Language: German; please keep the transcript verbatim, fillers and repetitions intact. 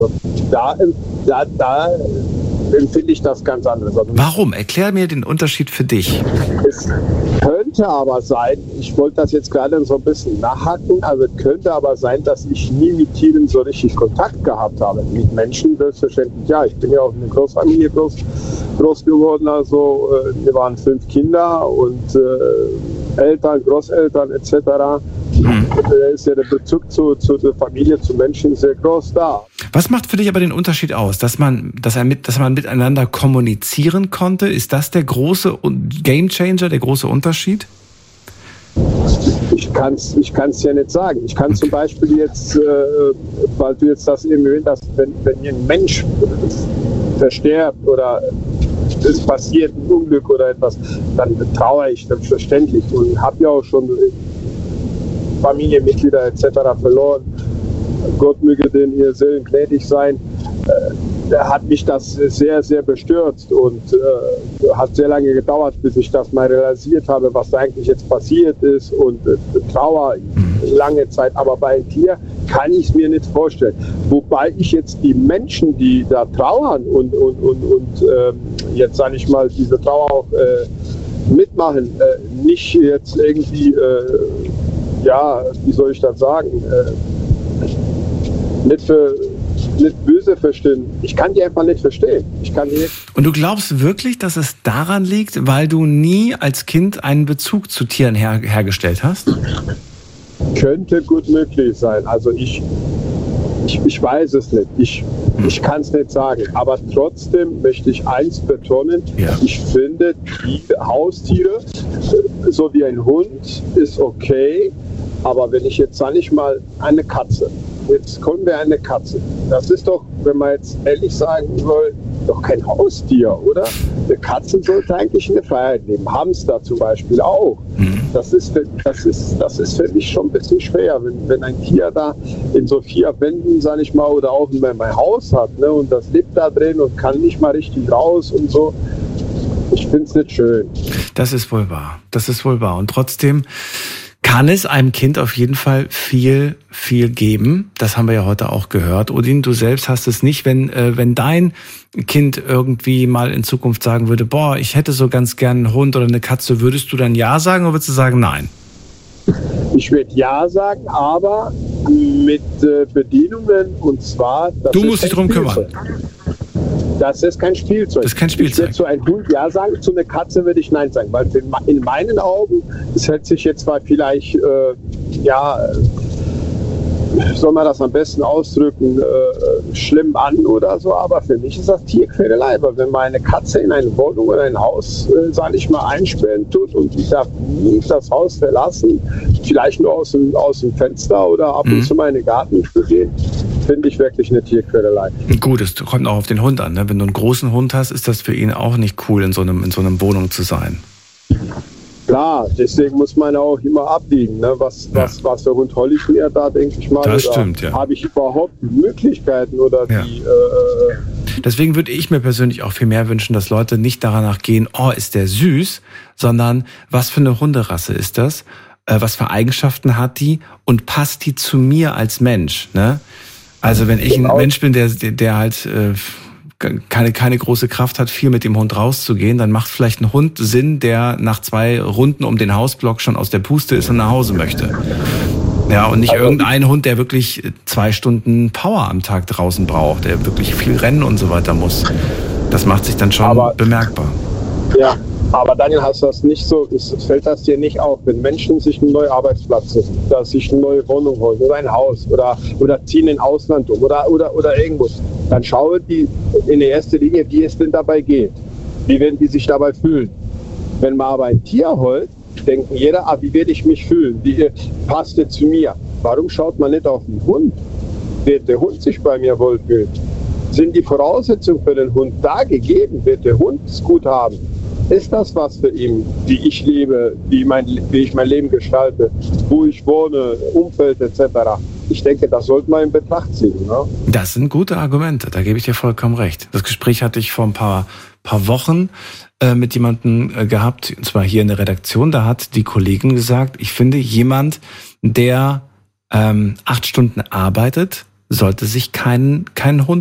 Da, da, da empfinde ich das ganz anders. Also warum? Erklär mir den Unterschied für dich. Es könnte aber sein, ich wollte das jetzt gerade so ein bisschen nachhaken, also es könnte aber sein, dass ich nie mit Tieren so richtig Kontakt gehabt habe. Mit Menschen selbstverständlich, ja. Ich bin ja auch in einer Großfamilie groß, groß geworden, also äh, wir waren fünf Kinder und äh, Eltern, Großeltern et cetera. Mhm. Da ist ja der Bezug zu, zu der Familie, zu Menschen sehr groß da. Was macht für dich aber den Unterschied aus? Dass man, dass er mit, dass man miteinander kommunizieren konnte? Ist das der große Gamechanger, der große Unterschied? Ich kann es ich kann's ja nicht sagen. Ich kann okay. zum Beispiel jetzt, äh, weil du jetzt das eben erwähnt hast, wenn, wenn ein Mensch verstirbt oder es passiert ein Unglück oder etwas, dann trauere ich selbstverständlich und habe ja auch schon Familienmitglieder et cetera verloren. Gott möge denen ihr Seelen gnädig sein. Äh, da hat mich das sehr, sehr bestürzt und äh, hat sehr lange gedauert, bis ich das mal realisiert habe, was da eigentlich jetzt passiert ist und äh, Trauer lange Zeit. Aber bei einem Tier kann ich es mir nicht vorstellen. Wobei ich jetzt die Menschen, die da trauern und, und, und, und äh, jetzt sage ich mal, diese Trauer auch äh, mitmachen, äh, nicht jetzt irgendwie, äh, ja, wie soll ich das sagen, äh, nicht für nicht böse verstehen. Ich kann die einfach nicht verstehen. Ich kann die nicht. Und du glaubst wirklich, dass es daran liegt, weil du nie als Kind einen Bezug zu Tieren her- hergestellt hast? Könnte gut möglich sein. Also ich, ich, ich weiß es nicht. Ich, hm. ich kann es nicht sagen. Aber trotzdem möchte ich eins betonen. Ja. Ich finde, die Haustiere, so wie ein Hund, ist okay. Aber wenn ich jetzt, sage ich mal, eine Katze, jetzt kommen wir eine Katze. Das ist doch, wenn man jetzt ehrlich sagen soll, doch kein Haustier, oder? Eine Katze sollte eigentlich in der Freiheit leben. Hamster zum Beispiel auch. Das ist, das ist, das ist für mich schon ein bisschen schwer, wenn, wenn ein Tier da in so vier Wänden, sage ich mal, oder auch in mein Haus hat, ne, und das lebt da drin und kann nicht mal richtig raus und so. Ich finde es nicht schön. Das ist wohl wahr. Das ist wohl wahr. Und trotzdem kann es einem Kind auf jeden Fall viel, viel geben. Das haben wir ja heute auch gehört. Odin, du selbst hast es nicht. Wenn, äh, wenn dein Kind irgendwie mal in Zukunft sagen würde, boah, ich hätte so ganz gern einen Hund oder eine Katze, würdest du dann ja sagen oder würdest du sagen nein? Ich würde ja sagen, aber mit äh, Bedienungen und zwar... Das du musst dich drum kümmern. Das ist kein Spielzeug. Das ist kein Spielzeug. Ich würde zu einem Hund ja sagen, zu einer Katze würde ich nein sagen, weil in meinen Augen, das hört sich jetzt zwar vielleicht, äh, ja, wie soll man das am besten ausdrücken, äh, schlimm an oder so, aber für mich ist das Tierquälerei, weil wenn man eine Katze in eine Wohnung oder ein Haus, äh, sage ich mal, einsperren tut und die darf nie das Haus verlassen, vielleicht nur aus dem, aus dem Fenster oder ab und mhm. zu mal in den Garten gehen, finde ich wirklich eine Tierquälerei. Gut, es kommt auch auf den Hund an. Ne? Wenn du einen großen Hund hast, ist das für ihn auch nicht cool, in so einem, in so einer Wohnung zu sein. Klar, deswegen muss man auch immer abwiegen. Ne? Was, ja. was, was der Hund hol ich mir da, denke ich mal. Das stimmt, ja. Habe ich überhaupt Möglichkeiten oder ja. die... Äh, Deswegen würde ich mir persönlich auch viel mehr wünschen, dass Leute nicht danach gehen, oh, ist der süß, sondern was für eine Hunderasse ist das? Äh, was für Eigenschaften hat die? Und passt die zu mir als Mensch? Ne? Also wenn ich ein Mensch bin, der, der halt äh, keine, keine große Kraft hat, viel mit dem Hund rauszugehen, dann macht vielleicht ein Hund Sinn, der nach zwei Runden um den Hausblock schon aus der Puste ist und nach Hause möchte. Ja, und nicht irgendein Hund, der wirklich zwei Stunden Power am Tag draußen braucht, der wirklich viel rennen und so weiter muss. Das macht sich dann schon aber bemerkbar. Ja, aber Daniel, hast du das nicht so, ist, fällt das dir nicht auf, wenn Menschen sich einen neuen Arbeitsplatz suchen, dass sich eine neue Wohnung holen oder ein Haus oder, oder ziehen in Ausland um oder, oder, oder irgendwo, dann schauen die in der ersten Linie, wie es denn dabei geht. Wie werden die sich dabei fühlen? Wenn man aber ein Tier holt, denken jeder, ah, wie werde ich mich fühlen? Wie passt der zu mir? Warum schaut man nicht auf den Hund? Wird der Hund sich bei mir wohlfühlen? Sind die Voraussetzungen für den Hund da gegeben? Wird der Hund es gut haben? Ist das was für ihn, wie ich lebe, wie, mein, wie ich mein Leben gestalte, wo ich wohne, Umfeld et cetera? Ich denke, das sollte man in Betracht ziehen. Ne? Das sind gute Argumente, da gebe ich dir vollkommen recht. Das Gespräch hatte ich vor ein paar, paar Wochen äh, mit jemandem äh, gehabt, und zwar hier in der Redaktion. Da hat die Kollegin gesagt, ich finde, jemand, der ähm, acht Stunden arbeitet, sollte sich kein, kein Hund